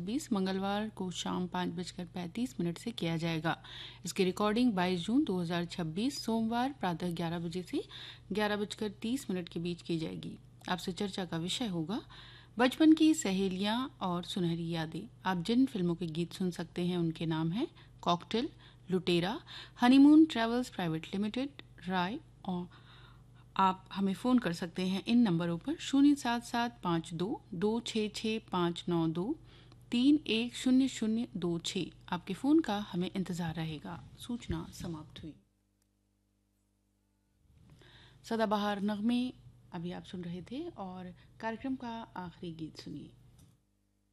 2026 मंगलवार को शाम 5:35 से किया जाएगा। इसकी रिकॉर्डिंग 22 जून 2026 सोमवार प्रातः 11 बजे से 11:30 के बीच की जाएगी। आपसे चर्चा का विषय होगा बचपन की सहेलियां और सुनहरी यादें। आप जिन फिल्मों के गीत सुन सकते हैं उनके नाम हैं कॉकटेल, लुटेरा, हनीमून ट्रैवल्स प्राइवेट लिमिटेड, राय। और आप हमें फ़ोन कर सकते हैं इन नंबरों पर 07752 266 आपके फ़ोन का हमें इंतज़ार रहेगा। सूचना समाप्त हुई। सदाबहार नगमे अभी आप सुन रहे थे और कार्यक्रम का आखिरी गीत सुनिए।